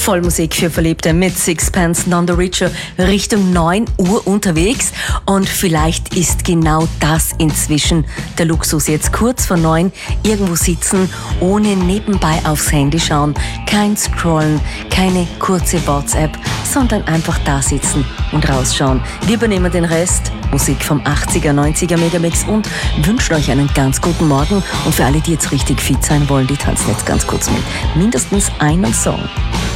Vollmusik für Verliebte mit Sixpence None the Richer Richtung 9 Uhr unterwegs. Und vielleicht ist genau das inzwischen der Luxus. Jetzt kurz vor 9 irgendwo sitzen, ohne nebenbei aufs Handy schauen, kein Scrollen, keine kurze WhatsApp, sondern einfach da sitzen und rausschauen. Wir übernehmen den Rest, Musik vom 80er, 90er Megamix und wünschen euch einen ganz guten Morgen. Und für alle, die jetzt richtig fit sein wollen, die tanzen jetzt ganz kurz mit. Mindestens einen Song.